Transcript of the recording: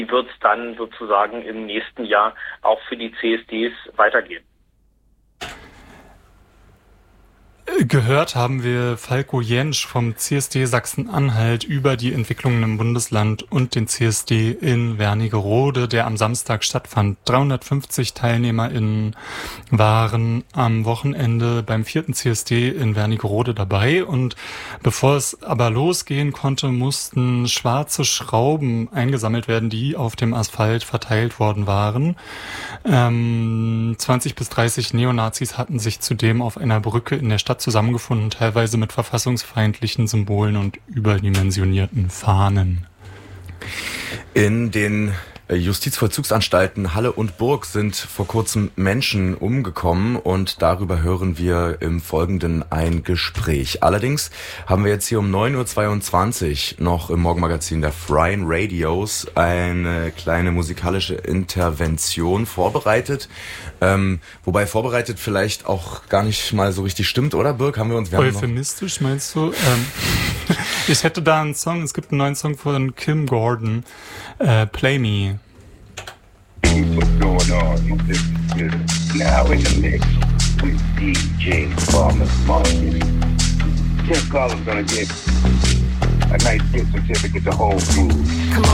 wie wird es dann sozusagen im nächsten Jahr auch für die CSDs weitergehen. Gehört haben wir Falko Jentsch vom CSD Sachsen-Anhalt über die Entwicklungen im Bundesland und den CSD in Wernigerode, der am Samstag stattfand. 350 TeilnehmerInnen waren am Wochenende beim 4. CSD in Wernigerode dabei. Und bevor es aber losgehen konnte, mussten schwarze Schrauben eingesammelt werden, die auf dem Asphalt verteilt worden waren. 20 bis 30 Neonazis hatten sich zudem auf einer Brücke in der Stadt zusammengefunden, teilweise mit verfassungsfeindlichen Symbolen und überdimensionierten Fahnen. In den Justizvollzugsanstalten Halle und Burg sind vor kurzem Menschen umgekommen und darüber hören wir im Folgenden ein Gespräch. Allerdings haben wir jetzt hier um 9.22 Uhr noch im Morgenmagazin der Freien Radios eine kleine musikalische Intervention vorbereitet. Wobei vorbereitet vielleicht auch gar nicht mal so richtig stimmt, oder Birk? Euphemistisch meinst du? Ich hätte da einen Song, es gibt einen neuen Song von Kim Gordon, Play Me. What's going on? This is now in the mix with DJ Farmer Market. Tim Collins gonna get a nice gift certificate to Whole Foods.